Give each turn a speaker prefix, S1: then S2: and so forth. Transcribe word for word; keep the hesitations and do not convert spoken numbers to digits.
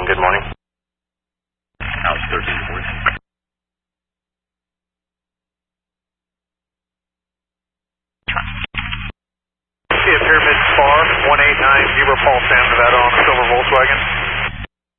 S1: Good morning.
S2: House thirteen forty.
S3: See a Pyramid Spar, one eight nine, Zebra Paul Sam Nevada on a silver Volkswagen.